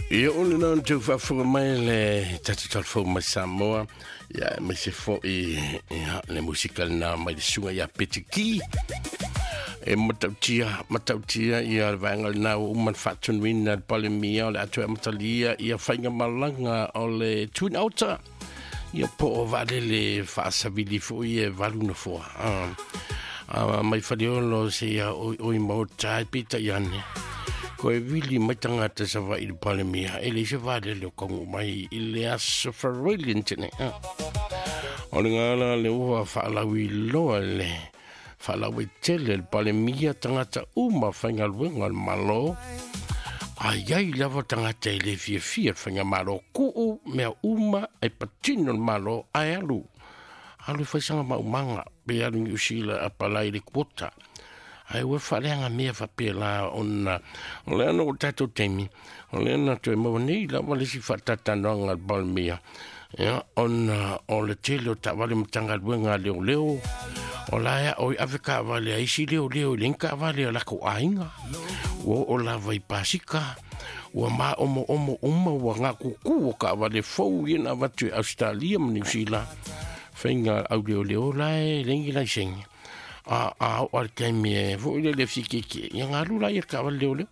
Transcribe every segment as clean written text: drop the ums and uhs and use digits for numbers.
Ia ole na te whawhunga mai le tatu talfo mai Samoa. Ia mai se fo le musical na mai le sunga ia Petiki. E matautia ia vangal na uman whatunwin na polemia o le atua matalia ia whainga malanga o le Twin Otter. Ia po o vale le whaasavili fo ia valuna fo. Mai whaleolo se ia oi mau tai pita iane. Ko e vili mai tangata sa vai i palemia ele se vale le kongu mai i le aso farwelian tene o le ngala le ua whaalawi loa le whaalawi tele le palemia tangata uma whaingaluenga le malo ai lava tangata i le fia whainga malo kuu mea uma e patino le malo ai alu whaisanga maumanga pe alu New Zealand apalai le kuota ai we whaleanga mea whapela ona o le ana o tato temi o le ana toi mawani la wale si whatatanoanga balmea ona o le tele o ta wale matanga luenga leo o laia o Afrika wale aisi leo linka wale o lako ainga o la vai pasika o ma omo wa ngā kuku o ka wale fau ina watu Australia ma New Zealand whainga au leo lai lengi lai sengi al time vo le fiki ya ngalu la ya ka le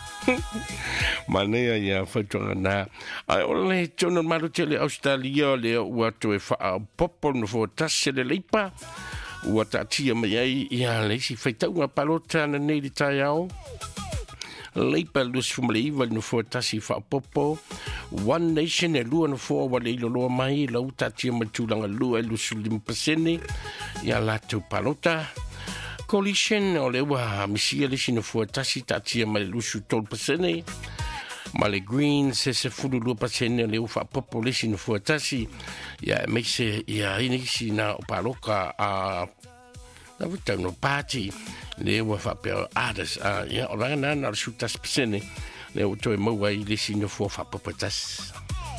manea ya fatonga na ole tono malu tele Australia le watu e fa popo no fo tasse le leipa wata tia mai ya le si feita una palota na nei taiao leipa lus fumli val no fo tassi fa popo one nation e lua no fo wale lo mai la utatia matulanga lua lus lim pasene ya la tu palota coalition o le wa misia le sino fo tasi tatia ma le lusu tol pasene ma le green se fulu lu pasene le ufa population fo tasi ya me se ya inisi na paloka na vuta no party le wa fa pe others ya o langa na su tas pasene le o to mo wa le sino fo fa popotas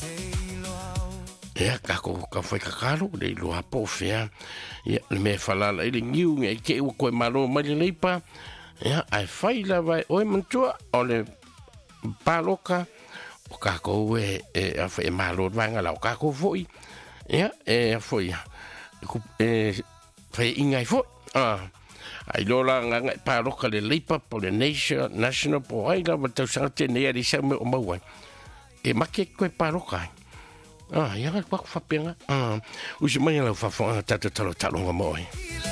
ya kako ka foi kakalo de lo apofia ya me falala ile ngiu nge ke ko malo mai leipa ya ai fai la vai o mantua ole paloka o kako e a foi malo vanga la o kako foi ya foi fai ingai foi ai lola nga paloka le leipa po le national po ai la va tau te ne ari sa mo mai e make ko paloka ya ka fa penga usi mai la fa fa tata talo talo mo